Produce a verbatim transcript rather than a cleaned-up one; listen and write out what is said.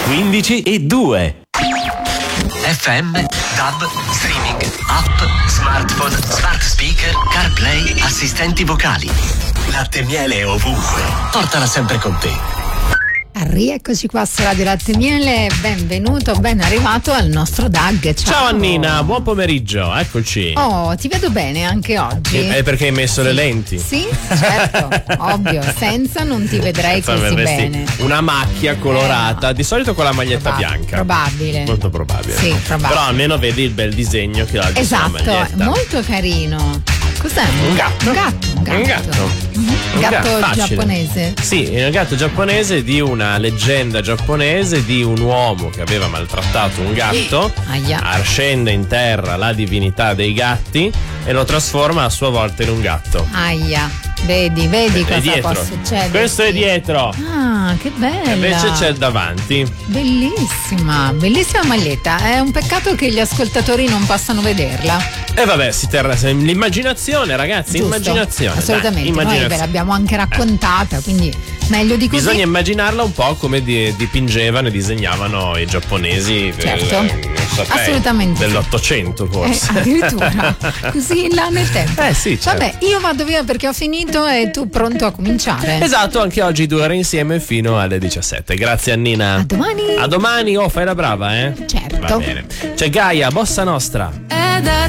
quindici e due. F M, D A B, streaming, app, smartphone, smart speaker, CarPlay, assistenti vocali. Latte Miele ovunque. Portala sempre con te. Rieccoci qua su Radio Latte Miele, benvenuto, ben arrivato al nostro Dag. Ciao. Ciao Annina, buon pomeriggio, eccoci. Oh, ti vedo bene anche oggi. È perché hai messo sì. le lenti? Sì, certo, ovvio, senza non ti vedrei Senza così bene. Una macchia colorata, eh, no. di solito con la maglietta Probab- bianca. Probabile. Molto probabile. Sì, probabile. Però almeno vedi il bel disegno che ha esatto, sulla maglietta. molto carino. Cos'è? Un gatto. Un gatto. Un gatto. Un gatto. Mm-hmm. Un gatto gatto giapponese. Sì, il gatto giapponese di una leggenda giapponese di un uomo che aveva maltrattato un gatto, Aia. ascende in terra la divinità dei gatti e lo trasforma a sua volta in un gatto. Aia. Vedi, vedi è cosa dietro. può succedere. Questo è dietro. Ah, che bella. Invece c'è il davanti. Bellissima, bellissima maglietta. È un peccato che gli ascoltatori non possano vederla. E vabbè, si terrà l'immaginazione, ragazzi. Giusto, immaginazione. assolutamente. Dai, Noi immaginazione. ve l'abbiamo anche raccontata, quindi meglio di così. Bisogna immaginarla un po' come di, dipingevano e disegnavano i giapponesi Certo. del, non saprei, assolutamente dell'Ottocento forse. Eh, addirittura così in là nel tempo. Eh sì, certo. Vabbè, io vado via perché ho finito e tu pronto a cominciare. Esatto, anche oggi due ore insieme fino alle diciassette. Grazie Annina. A domani. A domani, oh, fai la brava, eh? Certo. Va bene. C'è Gaia, Bossa Nostra. È da